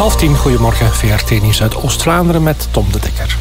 10:30, goedemorgen, VRT Nieuws uit Oost-Vlaanderen met Tom de Dekker.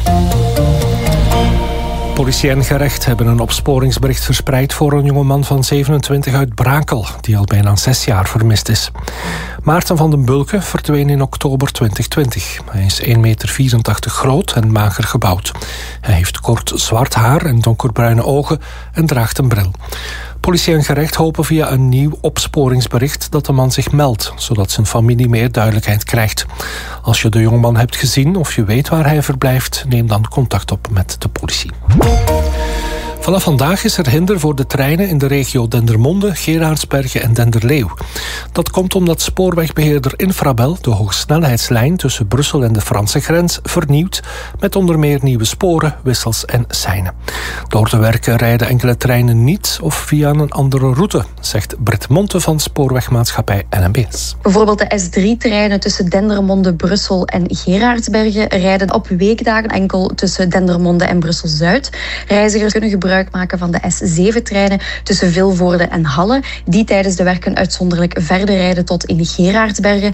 Politie en gerecht hebben een opsporingsbericht verspreid voor een jongeman van 27 uit Brakel, die al bijna 6 jaar vermist is. Maarten van den Bulke verdween in oktober 2020. Hij is 1,84 meter groot en mager gebouwd. Hij heeft kort zwart haar en donkerbruine ogen en draagt een bril. Politie en gerecht hopen via een nieuw opsporingsbericht dat de man zich meldt, zodat zijn familie meer duidelijkheid krijgt. Als je de jongeman hebt gezien of je weet waar hij verblijft, neem dan contact op met de politie. Vanaf vandaag is er hinder voor de treinen in de regio Dendermonde, Geraardsbergen en Denderleeuw. Dat komt omdat spoorwegbeheerder Infrabel de hogesnelheidslijn tussen Brussel en de Franse grens vernieuwt met onder meer nieuwe sporen, wissels en seinen. Door de werken rijden enkele treinen niet of via een andere route, zegt Britt Monte van spoorwegmaatschappij NMBS. Bijvoorbeeld de S3-treinen tussen Dendermonde, Brussel en Geraardsbergen rijden op weekdagen enkel tussen Dendermonde en Brussel-Zuid. Reizigers kunnen gebruik maken van de S7-treinen tussen Vilvoorde en Halle, die tijdens de werken uitzonderlijk verder rijden tot in Geraardsbergen.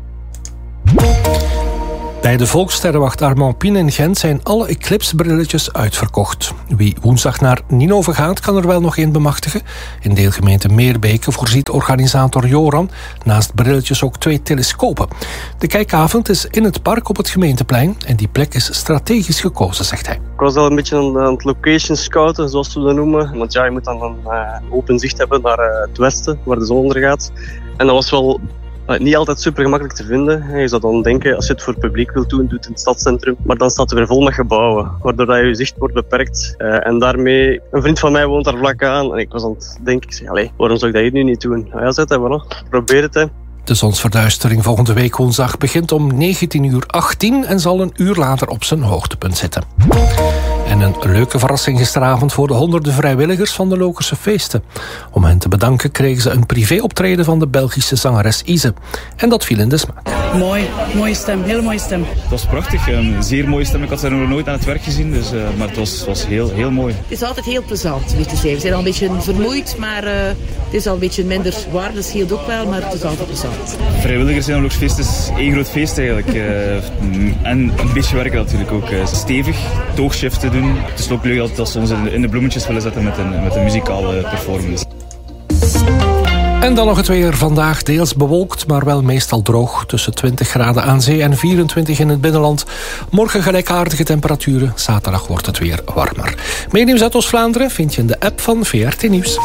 Bij de Volkssterrenwacht Armand Pien in Gent zijn alle Eclipse-brilletjes uitverkocht. Wie woensdag naar Ninove gaat, kan er wel nog één bemachtigen. In deelgemeente Meerbeke voorziet organisator Joran naast brilletjes ook 2 telescopen. De kijkavond is in het park op het gemeenteplein en die plek is strategisch gekozen, zegt hij. Ik was al een beetje aan het location scouten, zoals we dat noemen. Want ja, je moet dan een open zicht hebben naar het westen, waar de zon ondergaat. En dat was wel niet altijd super gemakkelijk te vinden. Je zou dan denken, als je het voor het publiek wilt doen, doe het in het stadscentrum. Maar dan staat het weer vol met gebouwen, waardoor dat je zicht wordt beperkt. En daarmee, een vriend van mij woont daar vlak aan. En ik was aan het denken, ik zeg, allee, waarom zou ik dat hier nu niet doen? Ja, zet dat wel, probeer het, hè. De zonsverduistering volgende week woensdag begint om 19:18 en zal een uur later op zijn hoogtepunt zitten. En een leuke verrassing gisteravond voor de honderden vrijwilligers van de Lokerse feesten. Om hen te bedanken kregen ze een privéoptreden van de Belgische zangeres Ise. En dat viel in de smaak. Mooi, mooie stem, hele mooie stem. Het was prachtig, een zeer mooie stem. Ik had haar nog nooit aan het werk gezien, dus, maar het was heel mooi. Het is altijd heel plezant weer te zijn. We zijn al een beetje vermoeid, maar het is al een beetje minder warm. Dat scheelt ook wel, maar het is altijd plezant. Vrijwilligers zijn op Lokerse feest is één groot feest eigenlijk. En een beetje werken natuurlijk ook. Stevig, toogshiften doen. Het is ook leuk dat ze ons in de bloemetjes willen zetten met een muzikale performance. En dan nog het weer. Vandaag deels bewolkt, maar wel meestal droog. Tussen 20 graden aan zee en 24 in het binnenland. Morgen gelijkaardige temperaturen. Zaterdag wordt het weer warmer. Meer nieuws uit Oost-Vlaanderen vind je in de app van VRT Nieuws.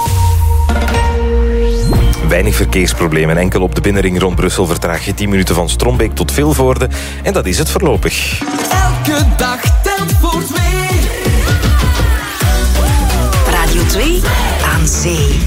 Weinig verkeersproblemen. Enkel op de binnenring rond Brussel vertraag je 10 minuten van Strombeek tot Vilvoorde. En dat is het voorlopig. Elke dag telt voor 2. Radio 2 aan zee.